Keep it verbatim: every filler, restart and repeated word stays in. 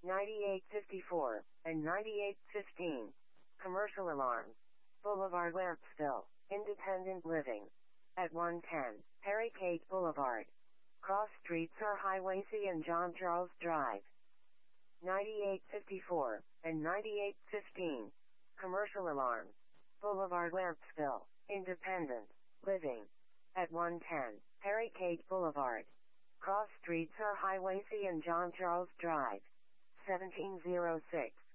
ninety-eight fifty-four, and ninety-eight fifteen. Commercial alarm. Boulevard Lampsville, Independent Living. At one ten, Harry Cate Boulevard. Cross streets are Highway C and John Charles Drive. ninety-eight fifty-four, and ninety-eight fifteen. Commercial alarm. Boulevard Lampsville, Independent Living. At one ten, Harry Cate Boulevard. Cross streets are Highway C and John Charles Drive. seventeen oh six.